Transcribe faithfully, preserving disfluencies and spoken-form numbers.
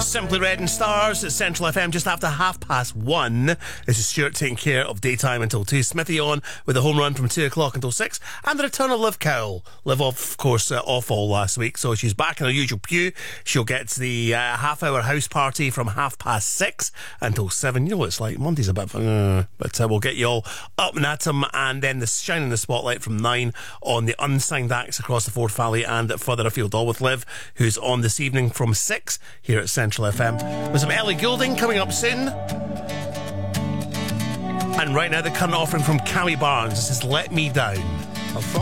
Simply Red and Stars at Central F M just after half past one. This is Stuart taking care of daytime until two. Smithy on with a home run from two o'clock until six. And the return of Liv Cowell. Liv, of course, uh, off all last week, so she's back in her usual pew. She'll get to the uh, half-hour house party from half past six until seven. You know what it's like. Monday's a bit... Uh, but uh, we'll get you all up and at 'em. And then the shining the spotlight from nine on the unsigned acts across the Forth Valley and further afield, all with Liv, who's on this evening from six here at Central F M. With some Ellie Goulding coming up soon. And right now, the current offering from Cammy Barnes. This is Let Me Down.